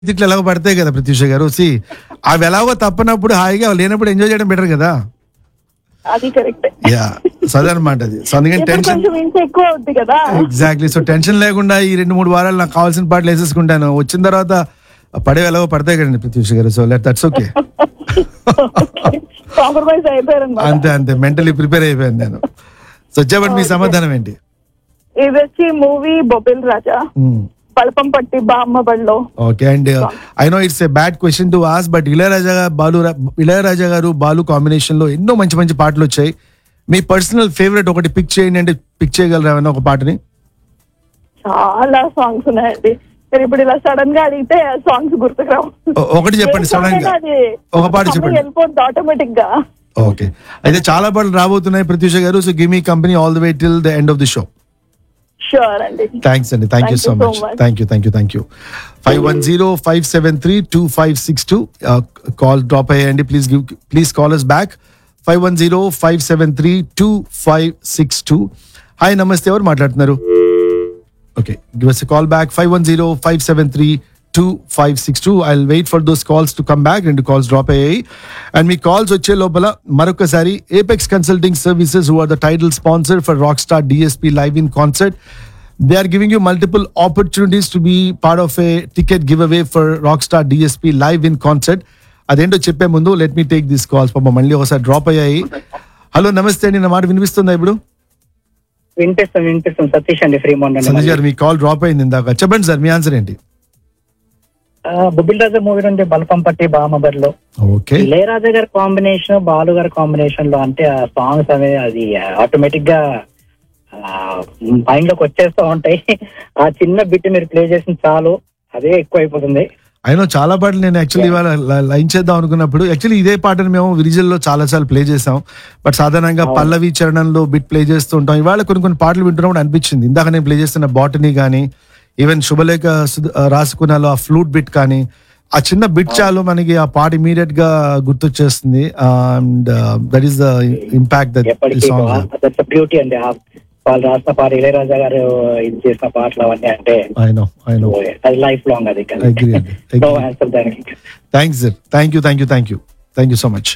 ఇట్లా ఎలాగో పడతాయి కదా ప్రత్యూష గారు. అవి ఎలాగో తప్పనప్పుడు హాయిగా లేనప్పుడు ఎంజాయ్ చేయడం బెటర్ కదా. అది కరెక్ట్. యా అదనమాట అది. సో అందుకని టెన్షన్ ఎక్కువ అవుతుంది కదా. ఎగ్జాక్ట్లీ. సో టెన్షన్ లేకుండా ఈ 2-3 వారాలు నాకు కావాల్సిన పాటలు వేసేసుకుంటాను. వచ్చిన తర్వాత పడేవి ఎలాగో పడతాయి కదండి ప్రత్యూష గారు. So that's okay. కాంప్రమైజ్ అయిపోయారు. అంతే మెంటలీ ప్రిపేర్ అయిపోయాను నేను. సో చెప్పండి మీ సమాధానం ఏంటి? ఇది వచ్చి మూవీ బొబ్బిల్ రాజా, పళపం పట్టి బామ్మ బడిలో. Okay. And I know it's a bad question to ask, but Ilaiyaraaja గారు బాలు కాంబినేషన్ లో ఎన్నో మంచి మంచి పాటలు వచ్చాయి. మీ పర్సనల్ ఫేవరెట్ ఒకటి పిక్ చేయండి అంటే పిక్ చేయగలరా ఏమన్నా ఒక పాటని? చాలా సాంగ్స్ ఉన్నాయండి. మీరు ఇప్పుడు ఇలా సడన్ గా అడిగితే సాంగ్స్ గుర్తుకు రావు. ఒకటి చెప్పండి సడన్ గా, ఒక పాట చెప్పండి. వెళ్ళిపోద్ది ఆటోమేటిక్ గా. ఓకే, అయితే చాలా పాటలు రాబోతున్నాయి ప్రత్యూష గారు. So give me company all the way till the end of the show. Sure అండి. థ్యాంక్స్ అండి. Thank you so much. Thank you. 510-573-2562 call drop అయ్యండి. Please call us back. 510-573-2562. Hi నమస్తే, ఎవరు మాట్లాడుతున్నారు? Okay, give us a call back. 510-573-2562. I'll wait for those calls to come back. 2 calls drop అయ్యాయి. And me calls వచ్చే లోపల మరొకసారి apex consulting services, who are the title sponsor for Rockstar DSP Live in Concert, they are giving you multiple opportunities to be part of a ticket giveaway for Rockstar DSP Live in Concert. అదేంటో చెప్పే ముందు let me take this calls. పాప మళ్ళీ ఒకసారి drop అయ్యాయి. Hello నమస్తే అండి, నా మాట వినిపిస్తుందా ఇప్పుడు? వినిపిస్తుంది. సతీష్ అండి, ఫ్రీమౌంట్ అండి. సతీష్ గారు, మీ కాల్ డ్రాప్ అయింది ఇందాక. చెప్పండి సార్, మీ ఆన్సర్ ఏంటి? బొబ్బిల్ రాజా మూవీ నుండి బలపం పట్టి బామబర్లో. ఓకే. ఇళయరాజా గారి కాంబినేషన్, బాలు గారి కాంబినేషన్ లో అంటే ఆ సాంగ్స్ అనేది అది ఆటోమేటిక్ గా మైండ్ లోకి వచ్చేస్తూ ఉంటాయి. ఆ చిన్న బిట్ మీరు ప్లే చేసిన చాలు, అదే ఎక్కువ అయిపోతుంది. అయినా చాలా పాటలు నేను యాక్చువల్లీ ఇవాళ లైన్ చేద్దాం అనుకున్నప్పుడు యాక్చువల్లీ ఇదే పాటను మేము విరిజల్లో చాలా సార్లు ప్లే చేసాం. బట్ సాధారణంగా పల్లవి చరణంలో బిట్ ప్లే చేస్తూ ఉంటాం. ఇవాళ కొన్ని పాటలు వింటున్నప్పుడు అనిపించింది, ఇందాక నేను ప్లే చేస్తున్న బాటనీ కానీ, ఈవెన్ శుభలేఖ రాసుకున్నాలో ఆ ఫ్లూట్ బిట్ కానీ, ఆ చిన్న బిట్ చాలు మనకి ఆ పాట ఇమీడియట్ గా గుర్తొచ్చేస్తుంది. And that is the impact that song. Beauty అండి వాళ్ళు రాసిన పాట, ఇళయరాజా గారు ఇది చేసిన పాటలు అవన్నీ అంటే అది లైఫ్ లాంగ్. అది thanks sir. Thank you so much.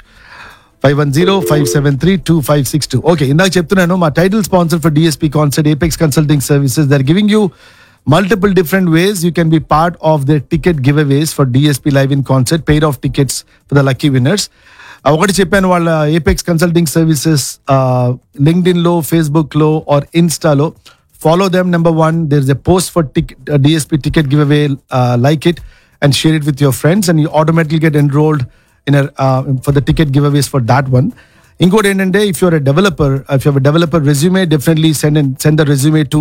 510-573-2562. Okay, ఇందాక చెప్తున్నాను మా title sponsor for DSP concert apex consulting services. They are giving you multiple different ways you can be part of their ticket giveaways for DSP Live in Concert, paid off tickets for the lucky winners. ఒకటి చెప్పాను, వాళ్ళ apex consulting services LinkedIn లో, Facebook లో are ఇన్స్టాలో follow them. Number 1, there's a post for DSP ticket giveaway, like it and share it with your friends and you automatically get enrolled in for the ticket giveaways for that one. ఇంకోటి ఏంటంటే, if you have a developer resume, definitely send the resume to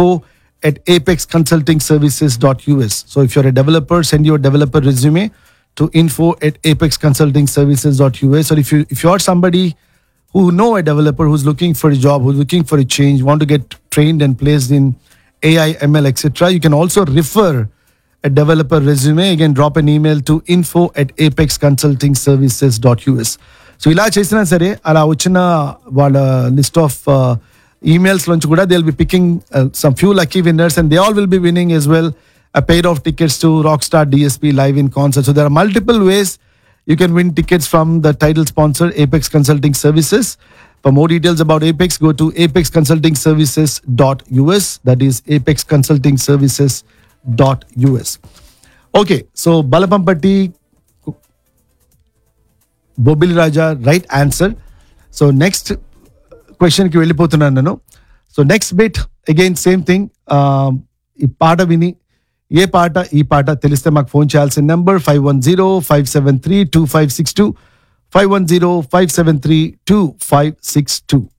info@apexconsultingservices.us. So if you're a developer, send your developer resume to info@apexconsultingservices.us. Or if you are somebody who know a developer who's looking for a job, who's looking for a change, want to get trained and placed in AI, ML, etc., you can also refer a developer resume. Again, drop an email to info@apexconsultingservices.us. So ఇలా చేసినా సరే అలా వచ్చిన వాళ్ళ list of emails lunch kuda they'll be picking some few lucky winners and they all will be winning as well a pair of tickets to Rockstar DSP Live in Concert. So there are multiple ways you can win tickets from the title sponsor Apex Consulting Services. For more details about Apex, go to apexconsultingservices.us. That is apexconsultingservices.us. Okay, so Balapampatti, Bobbil Raja, right answer. So next question కి వెళ్ళిపోతున్నాను నేను. So next bit again same thing. ఈ పాట విని ఏ పాట ఈ పాట తెలిస్తే మాకు ఫోన్ చేయాల్సిన నెంబర్ 510-573-2562, 510-573-2562.